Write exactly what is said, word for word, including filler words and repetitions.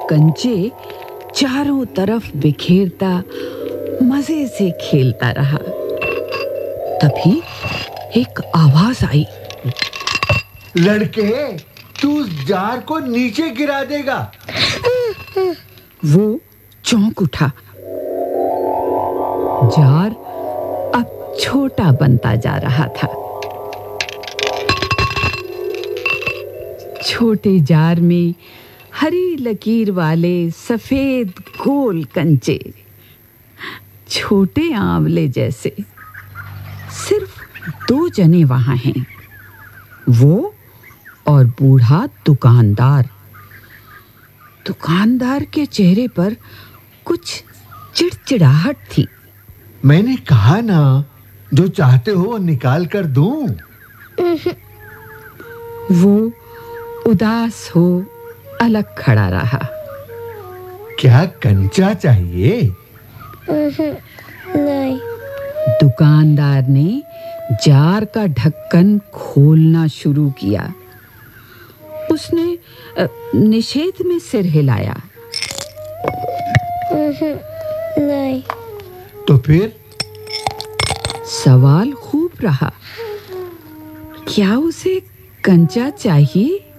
कंचे चारों तरफ बिखेरता मजे से खेलता रहा। तभी एक आवाज आई, लड़के, तू उस जार को नीचे गिरा देगा। वो चौंक उठा। जार अब छोटा बनता जा रहा था। छोटे जार में हरी लकीर वाले सफेद गोल कंचे, छोटे आंवले जैसे। सिर्फ दो जने वहां हैं, वो और बूढ़ा दुकानदार। दुकानदार के चेहरे पर कुछ चिड़चिड़ाहट थी। मैंने कहा ना, जो चाहते हो निकाल कर दूं। वो उदास हो अलग खड़ा रहा। क्या कंचा चाहिए? नहीं। दुकानदार ने जार का ढक्कन खोलना शुरू किया। उसने निषेध में सिर हिलाया। नहीं। तो फिर? सवाल खूब रहा, क्या उसे कंचा चाहिए